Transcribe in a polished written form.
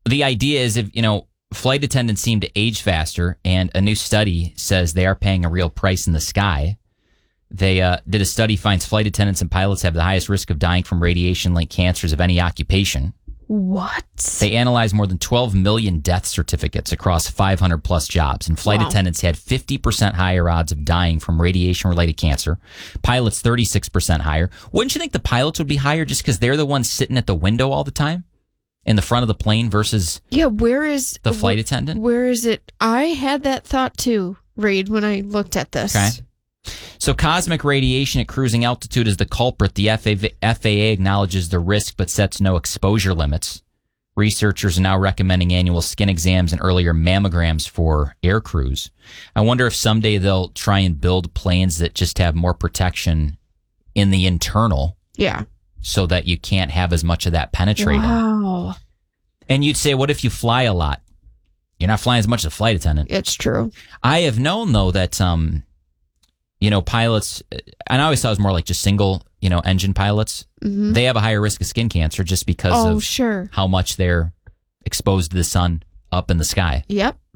the idea is if, flight attendants seem to age faster, and a new study says they are paying a real price in the sky. They did a study finds flight attendants and pilots have the highest risk of dying from radiation-linked cancers of any occupation. What? They analyzed more than 12 million death certificates across 500 plus jobs, and flight attendants had 50% higher odds of dying from radiation-related cancer. Pilots 36% higher. Wouldn't you think the pilots would be higher just because they're the ones sitting at the window all the time in the front of the plane versus where is the flight attendant? Where is it? I had that thought too, Reed, when I looked at this. Okay. So cosmic radiation at cruising altitude is the culprit. The FAA acknowledges the risk but sets no exposure limits. Researchers are now recommending annual skin exams and earlier mammograms for air crews. I wonder if someday they'll try and build planes that just have more protection in the internal. Yeah. So that you can't have as much of that penetrating. Wow. And you'd say, what if you fly a lot? You're not flying as much as a flight attendant. It's true. I have known, though, that pilots, and I always thought it was more like just single, engine pilots. Mm-hmm. They have a higher risk of skin cancer just because of sure. how much they're exposed to the sun up in the sky. Yep.